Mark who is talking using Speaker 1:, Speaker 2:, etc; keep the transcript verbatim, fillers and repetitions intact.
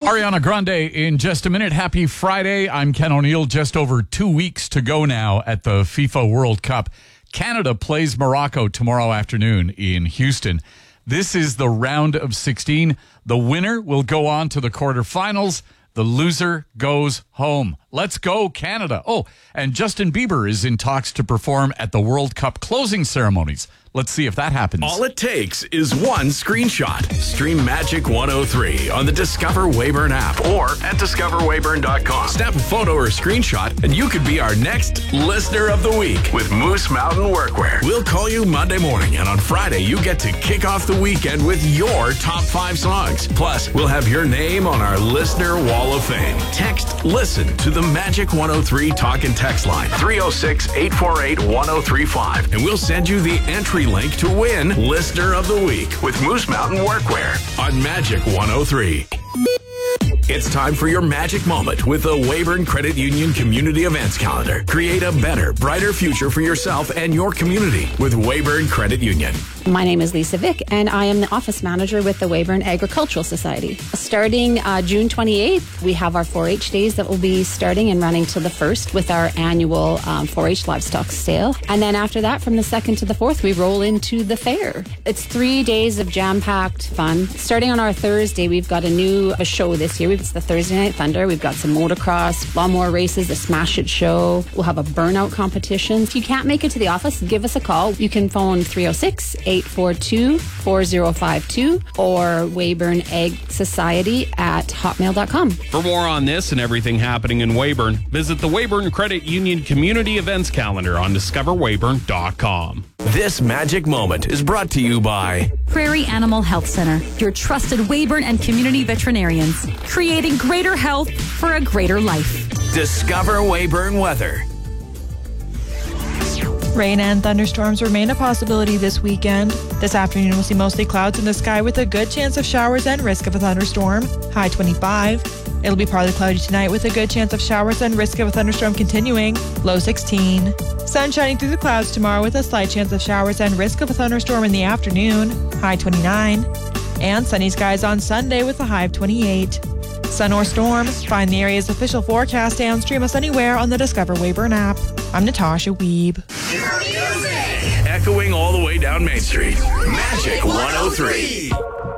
Speaker 1: Ariana Grande in just a minute. Happy Friday. I'm Ken O'Neill. Just over two weeks to go now at the FIFA World Cup. Canada plays Morocco tomorrow afternoon in Houston. This is the round of sixteen. The winner will go on to the quarterfinals. The loser goes home. Let's go, Canada. Oh, and Justin Bieber is in talks to perform at the World Cup closing ceremonies. Let's see if that happens.
Speaker 2: All it takes is one screenshot. Stream Magic one oh three on the Discover Weyburn app or at discover weyburn dot com. Snap a photo or screenshot and you could be our next Listener of the Week with Moose Mountain Workwear. We'll call you Monday morning, and on Friday you get to kick off the weekend with your top five songs. Plus, we'll have your name on our Listener Wall of Fame. Text LISTEN to the Magic one oh three talk and text line three oh six, eight four eight, one oh three five, and we'll send you the entry link to win Listener of the Week with Moose Mountain Workwear on Magic one oh three. It's time for your magic moment with the Weyburn Credit Union Community Events Calendar. Create a better, brighter future for yourself and your community with Weyburn Credit Union.
Speaker 3: My name is Lisa Vick, and I am the office manager with the Weyburn Agricultural Society. Starting uh, June twenty-eighth, we have our four H days that will be starting and running till the first with our annual um, four H livestock sale. And then after that, from the second to the fourth, we roll into the fair. It's three days of jam-packed fun. Starting on our Thursday, we've got a new a show this year. It's the Thursday Night Thunder. We've got some motocross, lawnmower races, the Smash It show. We'll have a burnout competition. If you can't make it to the office, give us a call. You can phone three oh six, eight four two, four oh five two or Weyburn Egg Society at hotmail dot com.
Speaker 4: For more on this and everything happening in Weyburn, visit the Weyburn Credit Union Community Events Calendar on discover weyburn dot com.
Speaker 2: This magic moment is brought to you by
Speaker 5: Prairie Animal Health Center, your trusted Weyburn and community veterinarians, creating greater health for a greater life.
Speaker 2: Discover Weyburn Weather.
Speaker 6: Rain and thunderstorms remain a possibility this weekend. This afternoon, we'll see mostly clouds in the sky with a good chance of showers and risk of a thunderstorm. High twenty-five. It'll be partly cloudy tonight with a good chance of showers and risk of a thunderstorm continuing. Low sixteen. Sun shining through the clouds tomorrow with a slight chance of showers and risk of a thunderstorm in the afternoon. High twenty-nine. And sunny skies on Sunday with a high of twenty-eight. Sun or storm, find the area's official forecast and stream us anywhere on the Discover Weyburn app. I'm Natasha Weeb.
Speaker 2: Echoing all the way down Main Street. Magic one oh three.